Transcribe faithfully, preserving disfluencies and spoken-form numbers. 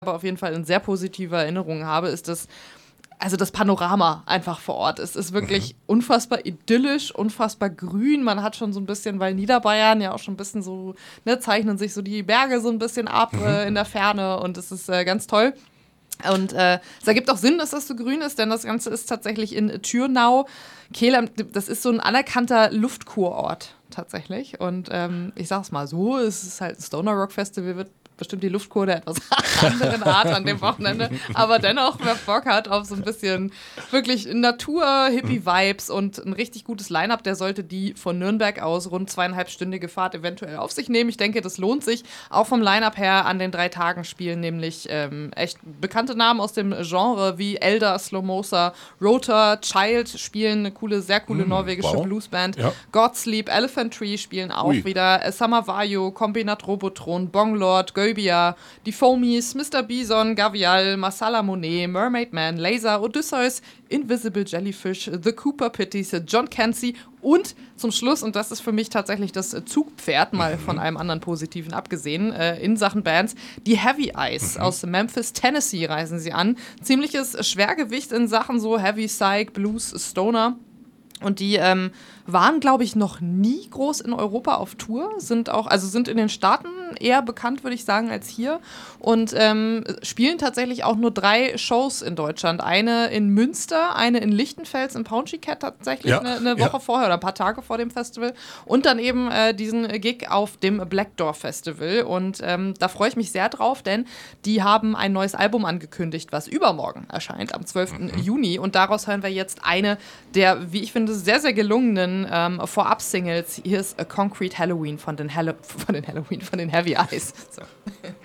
aber auf jeden Fall in sehr positive Erinnerungen habe, ist das, also das Panorama einfach vor Ort. Es ist wirklich mhm. unfassbar idyllisch, unfassbar grün. Man hat schon so ein bisschen, weil Niederbayern ja auch schon ein bisschen so, ne, zeichnen sich so die Berge so ein bisschen ab mhm. äh, in der Ferne und es ist äh, ganz toll. Und äh, es ergibt auch Sinn, dass das so grün ist, denn das Ganze ist tatsächlich in Thürnau. Kehl, das ist so ein anerkannter Luftkurort tatsächlich. Und ähm, ich sag's mal so, es ist halt ein Stoner Rock Festival, wird bestimmt die Luftkur der etwas anderen Art an dem Wochenende. Aber dennoch, wer Bock hat auf so ein bisschen wirklich Natur-Hippie-Vibes und ein richtig gutes Line-Up, der sollte die von Nürnberg aus rund zweieinhalbstündige Fahrt eventuell auf sich nehmen. Ich denke, das lohnt sich. Auch vom Line-Up her an den drei Tagen spielen nämlich ähm, echt bekannte Namen aus dem Genre wie Elder, Slomosa, Rotor, Child spielen eine coole, sehr coole mm, norwegische wow. Bluesband. Ja. Godsleep, Elephant Tree spielen auch Ui. wieder. Summer Vajo, Kombinat Robotron, Bonglord, Göbia, die Foamies, Mister Bison, Gavial, Masala Monet, Mermaid Man, Laser, Odysseus, Invisible Jellyfish, The Cooper Pitties, John Cansey und zum Schluss, und das ist für mich tatsächlich das Zugpferd, mal von einem anderen Positiven abgesehen, äh, in Sachen Bands, die Heavy Eyes mhm. aus Memphis, Tennessee reisen sie an. Ziemliches Schwergewicht in Sachen so Heavy Psych, Blues, Stoner. Und die ähm, waren, glaube ich, noch nie groß in Europa auf Tour, sind auch, also sind in den Staaten eher bekannt, würde ich sagen, als hier und ähm, spielen tatsächlich auch nur drei Shows in Deutschland. Eine in Münster, eine in Lichtenfels im Pouncy Cat tatsächlich ja, eine, eine Woche ja. vorher oder ein paar Tage vor dem Festival und dann eben äh, diesen Gig auf dem Black Door Festival und ähm, da freue ich mich sehr drauf, denn die haben ein neues Album angekündigt, was übermorgen erscheint, am zwölften Mhm. Juni und daraus hören wir jetzt eine der, wie ich finde, sehr, sehr gelungenen ähm, Vorab-Singles. Hier ist A Concrete Halloween von den, Hallo- von den Halloween, von den Heavy Eyes. So.